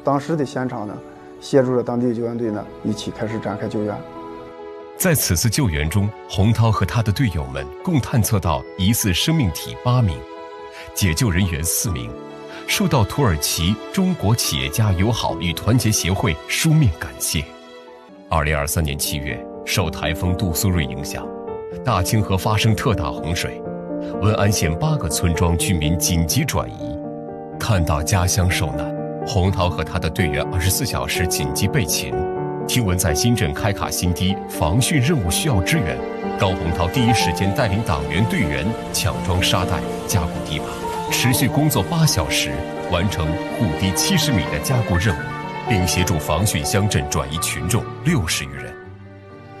当时的现场呢，协助了当地救援队呢一起开始展开救援。 在此次救援中，洪涛和他的队友们共探测到疑似生命体8名，解救人员4名，受到土耳其中国企业家友好与团结协会书面感谢。2023年7月，受台风杜苏芮影响，大清河发生特大洪水，文安县8个村庄居民紧急转移。看到家乡受难，洪涛和他的队员24小时紧急备勤。听闻在新镇开卡新堤防汛任务需要支援，高洪涛第一时间带领党员队员抢装沙袋、加固堤坝，持续工作8小时，完成护堤70米的加固任务，并协助防汛乡镇转移群众60余人。